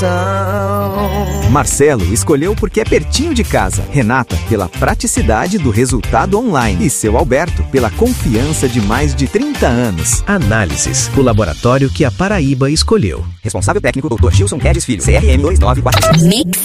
Marcelo escolheu porque é pertinho de casa. Renata, pela praticidade do resultado online. E seu Alberto, pela confiança de mais de 30 anos. Análises, o laboratório que a Paraíba escolheu. Responsável técnico, Dr. Gilson Guedes Filho, CRM 2947.